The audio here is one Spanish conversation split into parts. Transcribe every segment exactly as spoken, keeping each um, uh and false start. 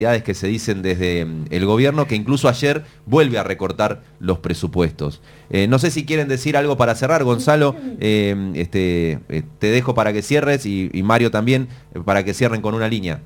que se dicen desde el gobierno, que incluso ayer vuelve a recortar los presupuestos. Eh, no sé si quieren decir algo para cerrar, Gonzalo, eh, este, eh, te dejo para que cierres y, y Mario también, eh, para que cierren con una línea.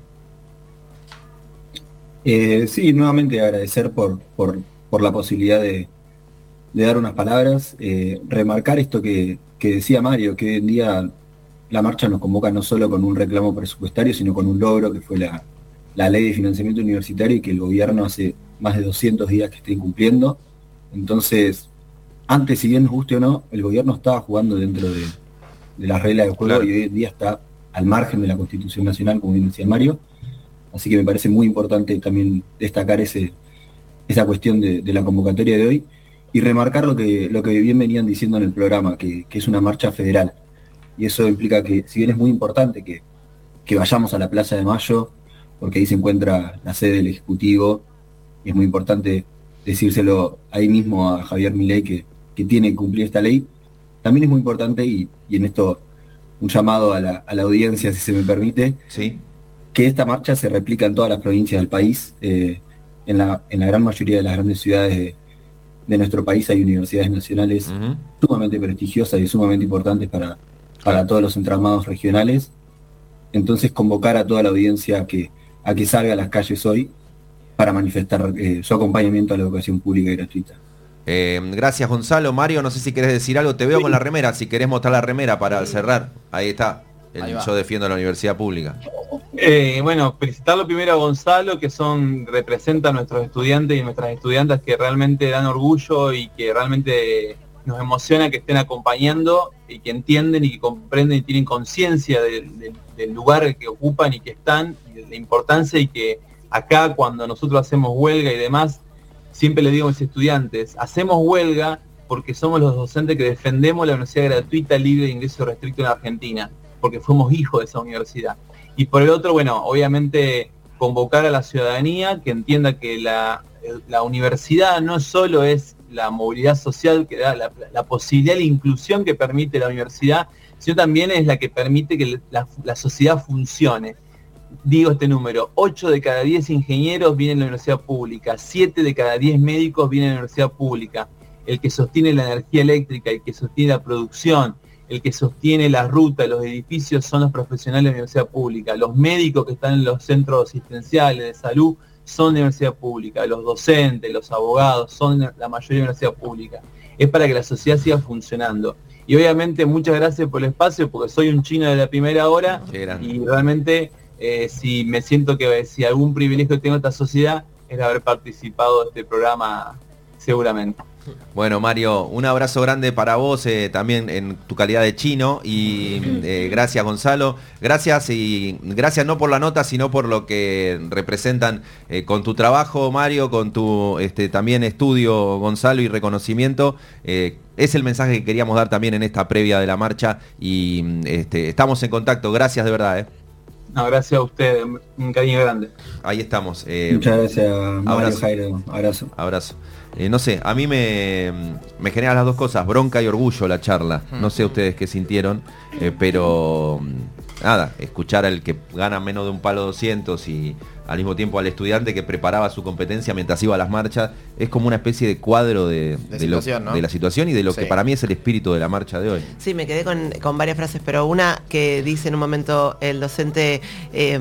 Eh, sí, nuevamente agradecer por, por, por la posibilidad de, de dar unas palabras, eh, remarcar esto que, que decía Mario, que hoy en día la marcha nos convoca no solo con un reclamo presupuestario, sino con un logro que fue la, la ley de financiamiento universitario y que el gobierno hace más de doscientos días que está incumpliendo. Entonces, antes, si bien nos guste o no, el gobierno estaba jugando dentro de, de las reglas del juego, claro, y hoy en día está al margen de la Constitución Nacional, como bien decía Mario. Así que me parece muy importante también destacar ese, esa cuestión de, de la convocatoria de hoy y remarcar lo que, lo que bien venían diciendo en el programa, que, que es una marcha federal. Y eso implica que, si bien es muy importante que, que vayamos a la Plaza de Mayo, porque ahí se encuentra la sede del Ejecutivo, y es muy importante decírselo ahí mismo a Javier Milei que, que tiene que cumplir esta ley, también es muy importante, y, y en esto un llamado a la, a la audiencia, si se me permite, sí, que esta marcha se replica en todas las provincias del país. Eh, en, la, en la gran mayoría de las grandes ciudades de, de nuestro país hay universidades nacionales uh-huh. sumamente prestigiosas y sumamente importantes para, para claro. todos los entramados regionales. Entonces, convocar a toda la audiencia a que, a que salga a las calles hoy para manifestar eh, su acompañamiento a la educación pública y gratuita. Eh, gracias, Gonzalo. Mario, no sé si querés decir algo. Te veo sí. con la remera, si querés mostrar la remera para sí. cerrar. Ahí está. El, yo defiendo la universidad pública. Eh, bueno, felicitarlo primero a Gonzalo, que son representa a nuestros estudiantes y nuestras estudiantas que realmente dan orgullo y que realmente nos emociona que estén acompañando y que entienden y que comprenden y tienen conciencia del, del, del lugar que ocupan y que están, y de la importancia, y que acá cuando nosotros hacemos huelga y demás, siempre le digo a mis estudiantes, hacemos huelga porque somos los docentes que defendemos la universidad gratuita, libre de ingreso restricto en Argentina, porque fuimos hijos de esa universidad. Y por el otro, bueno, obviamente convocar a la ciudadanía que entienda que la, la universidad no solo es la movilidad social que da la, la posibilidad de la inclusión que permite la universidad, sino también es la que permite que la, la sociedad funcione. Digo este número, ocho de cada diez ingenieros vienen de la universidad pública, siete de cada diez médicos vienen de la universidad pública. El que sostiene la energía eléctrica, el que sostiene la producción, el que sostiene la ruta, los edificios son los profesionales de la universidad pública. Los médicos que están en los centros asistenciales de salud son de la universidad pública. Los docentes, los abogados son la mayoría de la universidad pública. Es para que la sociedad siga funcionando. Y obviamente muchas gracias por el espacio, porque soy un chino de la primera hora y realmente eh, si me siento que si algún privilegio tengo en esta sociedad es haber participado de este programa seguramente. Bueno, Mario, un abrazo grande para vos, eh, también en tu calidad de chino, y eh, gracias, Gonzalo, gracias, y gracias no por la nota, sino por lo que representan eh, con tu trabajo, Mario, con tu este, también estudio, Gonzalo, y reconocimiento. Eh, es el mensaje que queríamos dar también en esta previa de la marcha, y este, estamos en contacto, gracias de verdad. Eh. No, gracias a ustedes, un cariño grande. Ahí estamos. Eh, Muchas gracias, Mario, abrazo. Jairo, abrazo. Abrazo. Eh, no sé, a mí me, me genera las dos cosas, bronca y orgullo la charla. No sé ustedes qué sintieron, eh, pero nada, escuchar al que gana menos de un palo doscientos y al mismo tiempo al estudiante que preparaba su competencia mientras iba a las marchas, es como una especie de cuadro de, de, de, lo, ¿no? de la situación y de lo sí. que para mí es el espíritu de la marcha de hoy. Sí, me quedé con, con varias frases, pero una que dice en un momento el docente, eh,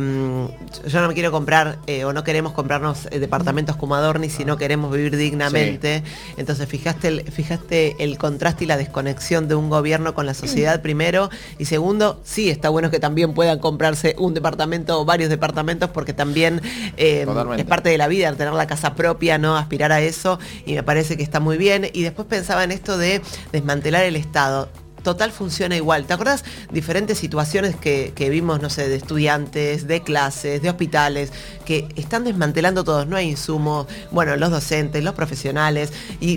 yo no me quiero comprar eh, o no queremos comprarnos eh, departamentos como Adorni, sino queremos vivir dignamente. Sí. Entonces fijaste el, fijaste el contraste y la desconexión de un gobierno con la sociedad primero, y segundo, sí, está bueno que también puedan comprarse un departamento o varios departamentos, porque también Eh, es parte de la vida, tener la casa propia, ¿no? Aspirar a eso, y me parece que está muy bien. Y después pensaba en esto de desmantelar el Estado. Total funciona igual. ¿Te acordás diferentes situaciones que, que vimos, no sé, de estudiantes, de clases, de hospitales, que están desmantelando todos? No hay insumos, bueno, los docentes, los profesionales, y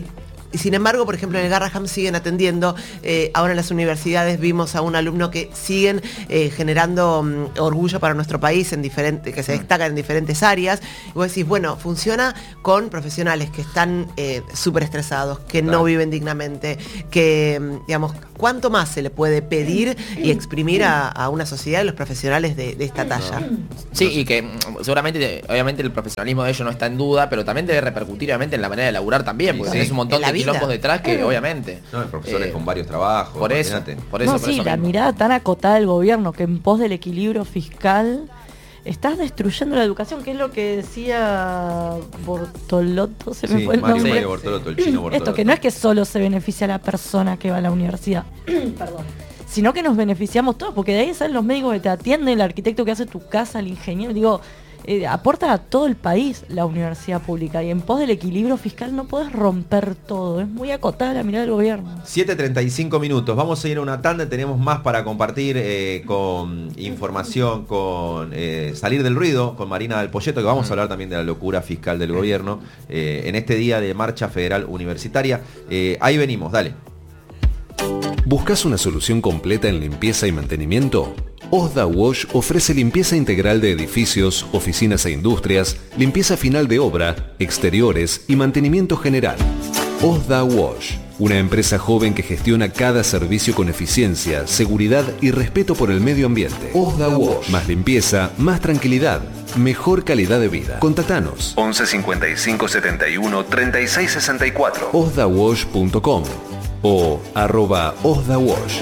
Y sin embargo, por ejemplo, en el Garraham siguen atendiendo. Eh, ahora en las universidades vimos a un alumno que siguen eh, generando um, orgullo para nuestro país, en diferente, que se destacan en diferentes áreas. Y vos decís, bueno, funciona con profesionales que están eh, súper estresados, que claro. no viven dignamente, que, digamos, ¿cuánto más se le puede pedir y exprimir a, a una sociedad y los profesionales de, de esta talla? Sí, y que seguramente, obviamente el profesionalismo de ellos no está en duda, pero también debe repercutir obviamente en la manera de laburar también, porque sí, tenés sí. un montón de quilombos detrás que obviamente... No, profesores eh, con varios trabajos. Por eso, por eso, no, por sí, eso la mismo. mirada tan acotada del gobierno que en pos del equilibrio fiscal estás destruyendo la educación, que es lo que decía Bortolotto, se me sí, fue el Mario, nombre. Mario Bortolotto, el chino Bortolotto. Esto, que no es que solo se beneficia a la persona que va a la universidad, perdón, sino que nos beneficiamos todos, porque de ahí salen los médicos que te atienden, el arquitecto que hace tu casa, el ingeniero, digo... Eh, aporta a todo el país la universidad pública y en pos del equilibrio fiscal no podés romper todo, es muy acotada la mirada del gobierno. siete treinta y cinco minutos, vamos a ir a una tanda, tenemos más para compartir eh, con información, con eh, Salir del Ruido, con Marina del Poyeto, que vamos a hablar también de la locura fiscal del gobierno eh, en este día de marcha federal universitaria. Eh, ahí venimos, dale. ¿Buscas una solución completa en limpieza y mantenimiento? Osda Wash ofrece limpieza integral de edificios, oficinas e industrias, limpieza final de obra, exteriores y mantenimiento general. Osda Wash, una empresa joven que gestiona cada servicio con eficiencia, seguridad y respeto por el medio ambiente. Osda Wash, más limpieza, más tranquilidad, mejor calidad de vida. Contactanos once cincuenta y cinco setenta y uno treinta y seis sesenta y cuatro osda wash punto com o arroba osdawash.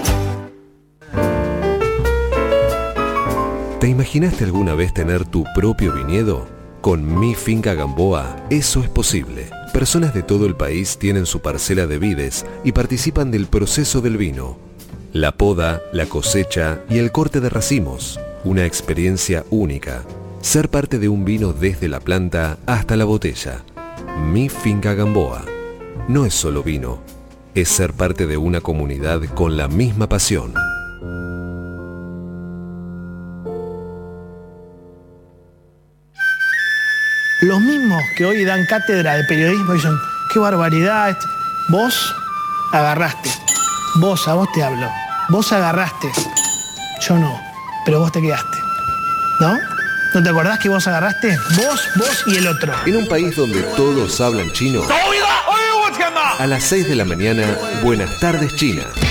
¿Te imaginaste alguna vez tener tu propio viñedo? Con Mi Finca Gamboa, eso es posible. Personas de todo el país tienen su parcela de vides y participan del proceso del vino. La poda, la cosecha y el corte de racimos. Una experiencia única. Ser parte de un vino desde la planta hasta la botella. Mi Finca Gamboa. No es solo vino, es ser parte de una comunidad con la misma pasión. Los mismos que hoy dan cátedra de periodismo dicen, qué barbaridad, esto. Vos agarraste, vos, a vos te hablo, vos agarraste, yo no, pero vos te quedaste, ¿no? ¿No te acordás que vos agarraste? Vos, vos y el otro. En un país donde todos hablan chino, a las seis de la mañana, Buenas tardes China.